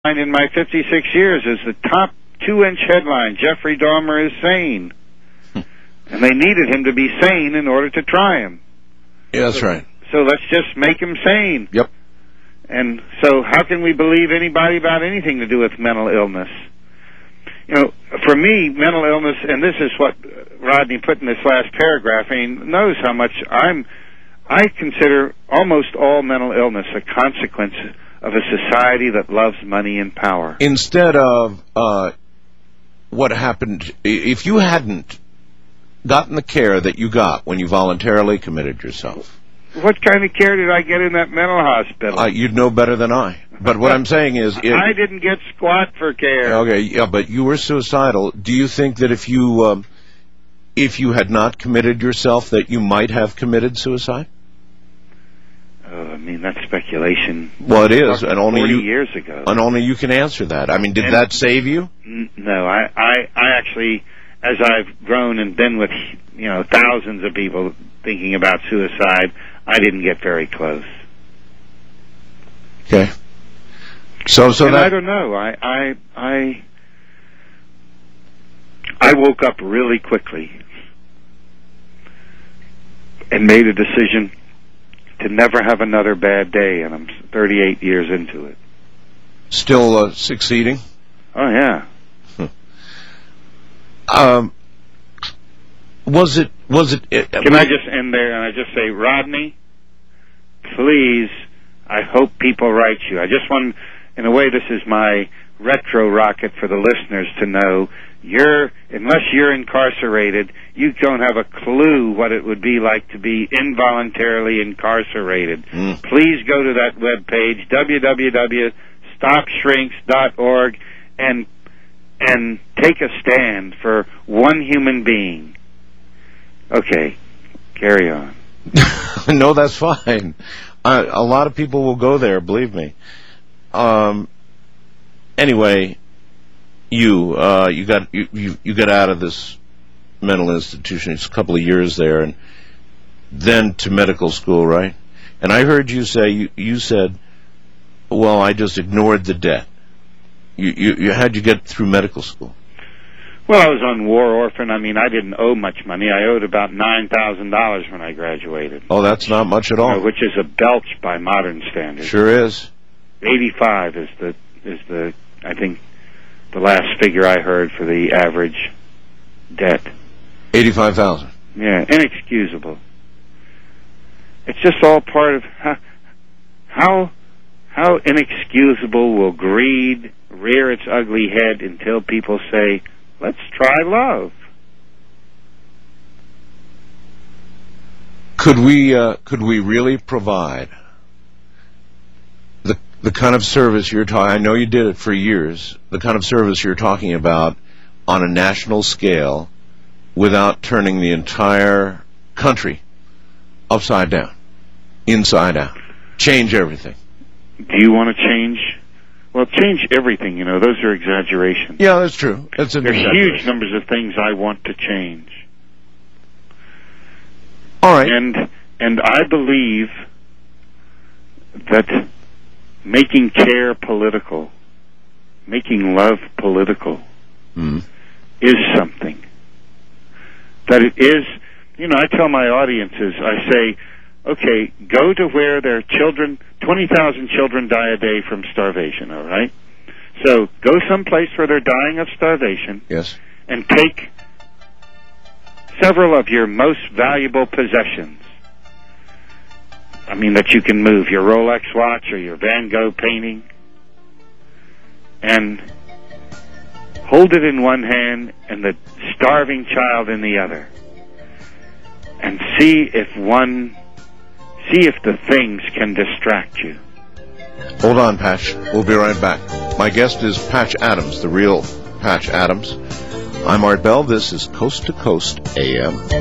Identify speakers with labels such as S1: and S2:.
S1: in my 56 years is the top 2-inch headline, Jeffrey Dahmer is sane. And they needed him to be sane in order to try him.
S2: Yeah, that's right.
S1: So let's just make him sane.
S2: Yep.
S1: And so how can we believe anybody about anything to do with mental illness? You know, for me, mental illness, and this is what Rodney put in this last paragraph, I mean, knows how much I consider almost all mental illness a consequence of a society that loves money and power.
S2: Instead of what happened, if you hadn't gotten the care that you got when you voluntarily committed yourself.
S1: What kind of care did I get in that mental hospital?
S2: You'd know better than I. But what I'm saying is...
S1: I didn't get squat for care.
S2: Okay, yeah, but you were suicidal. Do you think that if you had not committed yourself that you might have committed suicide?
S1: Oh, I mean, that's speculation.
S2: Well, it is, and only
S1: 40 years ago.
S2: And only you can answer that. I mean, did that save you?
S1: No, I actually, as I've grown and been with, thousands of people thinking about suicide, I didn't get very close.
S2: Okay. So
S1: and
S2: that
S1: I don't know. I woke up really quickly and made a decision to never have another bad day, and I'm 38 years into it.
S2: Still succeeding?
S1: Oh, yeah.
S2: Was it?
S1: Can I just end there and I just say, Rodney, please, I hope people write you. I just want, in a way, this is my retro rocket for the listeners to know, unless you're incarcerated, you don't have a clue what it would be like to be involuntarily incarcerated. Please go to that webpage, www.stopshrinks.org, and take a stand for one human being. Okay, carry on.
S2: No, that's fine. A lot of people will go there, believe me. Anyway, you got out of this mental institution. It's a couple of years there, and then to medical school, right? And I heard you say you said, "Well, I just ignored the debt." How'd you get through medical school?
S1: Well, I was on war orphan. I mean, I didn't owe much money. I owed about $9,000 when I graduated.
S2: Oh, that's not much at all.
S1: Which is a belch by modern standards.
S2: Sure is.
S1: 85 is the I think the last figure I heard for the average debt.
S2: 85,000.
S1: Yeah, inexcusable. It's just all part of how inexcusable will greed rear its ugly head until people say, let's try love.
S2: Could we really provide the kind of service you're talking? I know you did it for years. The kind of service you're talking about on a national scale, without turning the entire country upside down, inside out, change everything.
S1: Do you want to change? Well, change everything. Those are exaggerations.
S2: Yeah, that's true. There's
S1: huge numbers of things I want to change.
S2: All right.
S1: And I believe that making care political, making love political, is something. That it is, I tell my audiences, I say, okay, go to where their children, 20,000 children die a day from starvation, all right? So go someplace where they're dying of starvation.
S2: Yes.
S1: And take several of your most valuable possessions. I mean, that you can move, your Rolex watch or your Van Gogh painting, and hold it in one hand and the starving child in the other. And see if the things can distract you.
S2: Hold on, Patch. We'll be right back. My guest is Patch Adams, the real Patch Adams. I'm Art Bell. This is Coast to Coast AM.